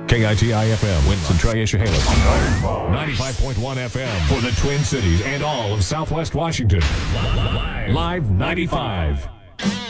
KITI-FM, Winston, Triacia-Halos. 95.1 FM for the Twin Cities and all of Southwest Washington. Live 95.